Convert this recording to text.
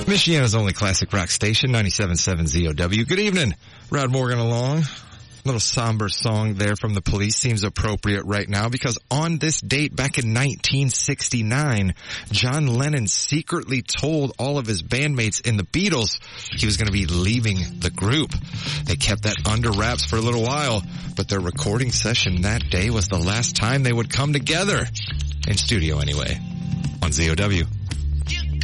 Michiana's only classic rock station, 97.7 ZOW. Good evening. Rod Morgan along. Little somber song there from the Police seems appropriate right now because on this date back in 1969, John Lennon secretly told all of his bandmates in the Beatles he was going to be leaving the group. They kept that under wraps for a little while, but their recording session that day was the last time they would come together. In studio anyway. On ZOW.